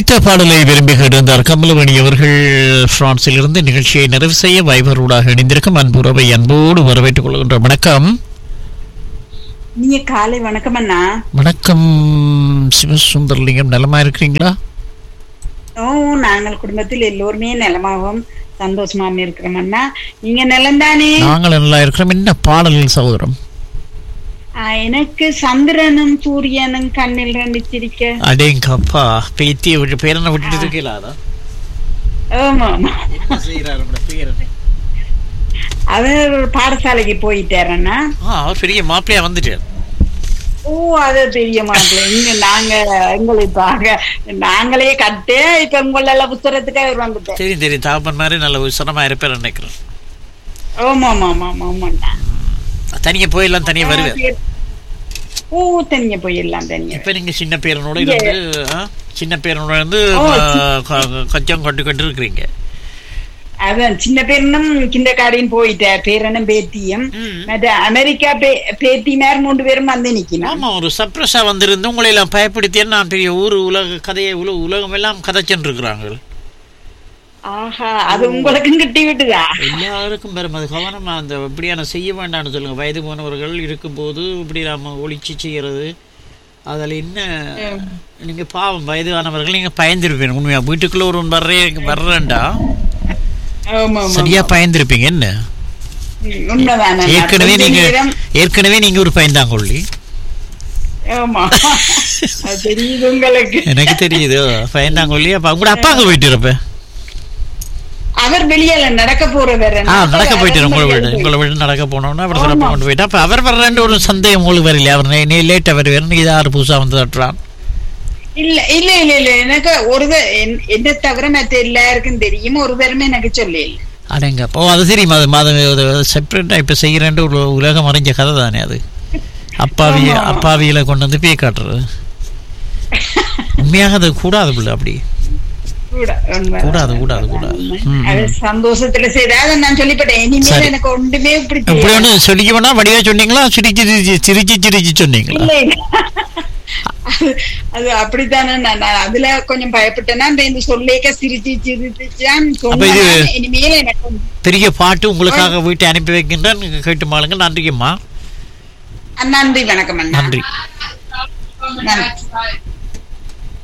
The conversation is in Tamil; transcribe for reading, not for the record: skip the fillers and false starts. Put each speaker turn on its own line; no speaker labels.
ஒலித்த பாடலை விரும்பி கேட்டிருந்தார் கமலமணி அவர்கள். பிரான்சில் இருந்து நிகழ்ச்சியை நிறைவு செய்ய வைபரோடாக இணைந்திருக்கும் அன்புறவை அன்போடு வரவேற்றுக் கொள்கின்ற வணக்கம்.
நீங்க காலை வணக்கம் அண்ணா.
வணக்கம் சிவசுந்தரலிங்கம், நலமா இருக்கிறீங்களா?
ஓ, நாங்கள் குடும்பத்தில் எல்லோருமே நலமாகவும் சந்தோஷமாகவும் இருக்கிறோம் அண்ணா. நீங்க நலம் தானே?
நாங்கள் நல்லா இருக்கிறோம். என்ன பாடல் சகோதரம்?
எனக்கு சந்திரனும் சூரியனும் கண்ணில் ரெண்டு சிரிக்க.
அடேங்கப்பா, பேத்தியை விட்டு பேரனை விட்டுட்டு இருக்கீங்களா?
ஆமா ஆமா.
என்ன செய்யறாரு பேரன்?
அவர் பாடசாலைக்கு போயிட்டாரண்ணா.
அவர் பெரிய மாப்பிள்ளையா வந்துட்டார்.
ஓ, அது பெரிய மாப்பிள்ளை. இங்க எங்களுக்காக நாங்களே கட்டு இப்ப உங்கள புத்தகத்துக்கு அவர் வந்துட்டார்.
தெரியும் தெரியும், தாப்பன் மாதிரி நல்ல உசரமா இருப்பார் நினைக்கிறேன்.
ஆமா ஆமா ஆமா ஆமாண்ணா.
தனியா போயிடலாம், தனியா வருவேன்.
ஓ, தனியா போயிடலாம் தனியா.
இப்ப நீங்க சின்ன பேரனோட இருந்து சின்ன பேரனோட இருந்து கச்சம் கட்டு கட்டு இருக்கிறீங்க.
அதான் சின்ன பேரனும் கிண்டக்காரின்னு போயிட்டார். பேரனும் பேத்தியும் அமெரிக்கா பேத்திமார் 3 பேரும் வந்து நிக்கணும்.
ஆமா, ஒரு சப்ரஸா வந்திருந்து உங்களை எல்லாம் பயப்படுத்தி நான் பெரிய ஊர் உலக கதையை உலகம் எல்லாம் கதை சென்றிருக்கிறாங்க.
ஆஹா, அது உங்களுக்கும் கிட்டி விட்டுதா?
எல்லாருக்கும் பெரும் அது கவனமா அந்த இப்படியான செய்ய வேண்டாம்னு சொல்லுங்க. வயது போனவர்கள் இருக்கும்போது இப்படி நாம ஒளிச்சு செய்யறது அதில் என்ன நீங்க பாவம் வயதானவர்கள் நீங்க பயந்துருப்பீங்க. உண்மையா வீட்டுக்குள்ள ஒரு வர்றேன்டா சரியா பயந்துருப்பீங்க. என்ன ஏற்கனவே நீங்க ஒரு பயந்தாங்கொள்ளி. எனக்கு தெரியுது பயந்தாங்கொள்ளி. அப்ப உங்களோட அப்பாங்க போயிட்டு இருப்ப
அவர் வெளியில நடக்க போறவர்.
நடக்க போயிட்டு உங்களை விட நடக்க போனோம்னா அவர் சிறப்பு கொண்டு போயிட்டா அப்ப அவர் வர்றேன் ஒரு சந்தேகம் உங்களுக்கு வரலையா? அவர் நீ லேட்டா வருவேன், இது 6 புதுசா வந்து தட்டுறான்.
இல்ல இல்ல இல்ல இல்ல, எனக்கு என்ன தவிர மற்ற எல்லாருக்கும் தெரியும். ஒருவருமே எனக்கு சொல்ல இல்ல.
அடங்க. ஓ, அது தெரியுமா? அது செப்பரேட்டா இப்ப செய்யறேன் ஒரு உலகம் அறிஞ்ச கதை தானே அது. அப்பாவியில கொண்டு வந்து பேய் காட்டுறது உண்மையாக அது கூடாது பிள்ளை. அப்படி கூடாது கூடாது கூடாது.
சந்தோஷத்துல செய்தாத நான் சொல்லிப்பட்டேன். இனிமேல் எனக்கு ஒன்றுமே
இப்படி ஒண்ணு சொல்லிக்க வேணா. வடிவா சொன்னீங்களா? சிரிச்சு சொன்னீங்களா?
அது அப்படித்தானே. நான் அதுல கொஞ்சம் பயப்பட்டேன்னா இந்த சொல்லேக்க சிரிச்சுதான் இனிமேல் எனக்கு
பெரிய பாட்டு உங்களுக்காக வீட்டை அனுப்பி வைக்கின்றேன், கேட்டு மாளுங்க. நன்றிங்கம்மா.
நன்றி, வணக்கம்.
நன்றி.
நன்றி.